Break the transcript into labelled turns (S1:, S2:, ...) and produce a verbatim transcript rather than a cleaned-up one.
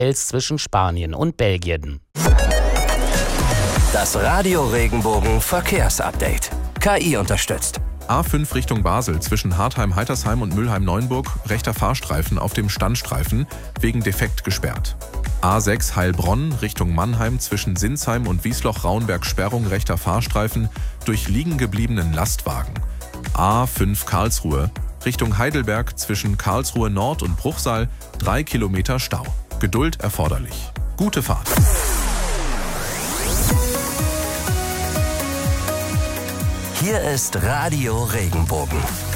S1: zwischen Spanien und Belgien.
S2: Das Radio Regenbogen Verkehrsupdate. K I unterstützt.
S3: A fünf Richtung Basel zwischen Hartheim-Heitersheim und Mülheim-Neuenburg, rechter Fahrstreifen auf dem Standstreifen, wegen Defekt gesperrt. A sechs Heilbronn Richtung Mannheim zwischen Sinsheim und Wiesloch-Raunberg Sperrung rechter Fahrstreifen durch liegen gebliebenen Lastwagen. A fünf Karlsruhe Richtung Heidelberg zwischen Karlsruhe Nord und Bruchsal drei Kilometer Stau. Geduld erforderlich. Gute Fahrt.
S2: Hier ist Radio Regenbogen.